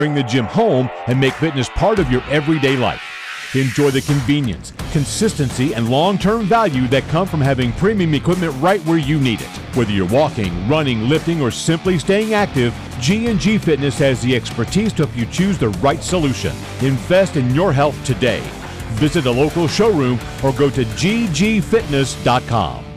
Bring the gym home and make fitness part of your everyday life. Enjoy the convenience, consistency, and long-term value that come from having premium equipment right where you need it. Whether you're walking, running, lifting, or simply staying active, G&G Fitness has the expertise to help you choose the right solution. Invest in your health today. Visit a local showroom or go to ggfitness.com.